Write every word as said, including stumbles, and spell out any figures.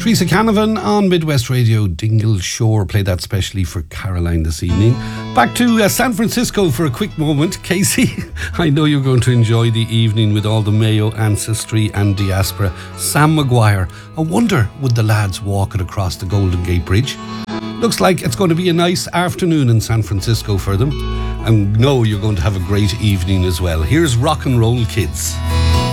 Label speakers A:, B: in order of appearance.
A: Teresa Canavan on Midwest Radio. Dingle Shore played that specially for Caroline this evening. Back to uh, San Francisco for a quick moment. Casey, I know you're going to enjoy the evening with all the Mayo ancestry and diaspora. Sam Maguire, I wonder would the lads walk it across the Golden Gate Bridge? Looks like it's going to be a nice afternoon in San Francisco for them. I know you're going to have a great evening as well. Here's Rock and Roll Kids.